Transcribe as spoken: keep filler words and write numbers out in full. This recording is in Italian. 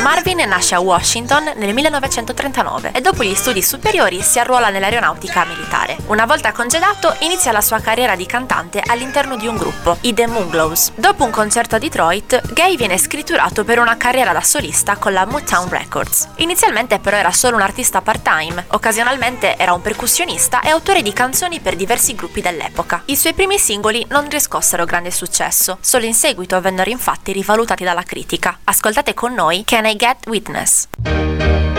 Marvin nasce a Washington nel millenovecentotrentanove e dopo gli studi superiori si arruola nell'aeronautica militare. Una volta congedato, inizia la sua carriera di cantante all'interno di un gruppo, i The Moonglows. Dopo un concerto a Detroit, Gaye viene scritturato per una carriera da solista con la Motown Records. Inizialmente però era solo un artista part-time, occasionalmente era un percussionista e autore di canzoni per diversi gruppi dell'epoca. I suoi primi singoli non riscossero grande successo, solo in seguito vennero infatti rivalutati dalla critica. Ascoltate con noi Can I Get Witness?